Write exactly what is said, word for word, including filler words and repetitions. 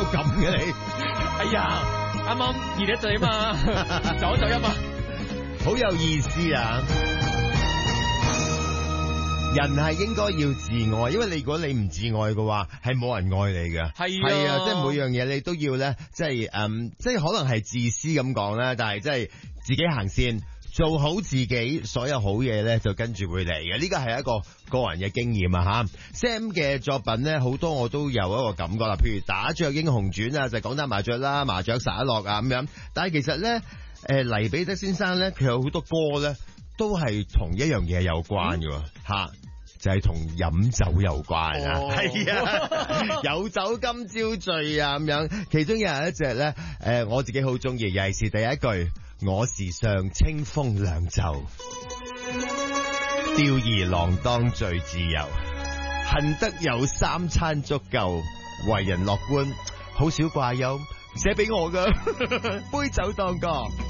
咁嘅你？ 哎呀，啱啱熱一陣啊嘛，走一走音啊！ 好有意思啊！人係應該要自愛，因為你如果你唔自愛嘅話，係冇人愛你嘅。 係係啊， 啊， 即係每樣嘢你都要咧，即係誒，即係可能係自私咁講啦，但係即係自己行先，做好自己，所有好嘢咧就跟住會嚟嘅。呢個係一個個人嘅經驗啊吓。Sam 嘅作品咧好多我都有一個感覺啦，譬如打雀英雄傳啊，就講得麻雀啦，麻雀灑落啊咁樣。但係其實咧，誒黎彼得先生咧，佢有好多歌咧。都係同一樣嘢有關嘅吓、嗯，就係同飲酒有關啊，係、哦、啊，有酒今朝醉啊咁樣。其中有一隻咧，誒，我自己好中意，尤其是第一句，我時尚清風良酒，吊兒郎當最自由，恨得有三餐足夠，為人樂觀，好少掛憂，寫俾我噶，杯酒當歌。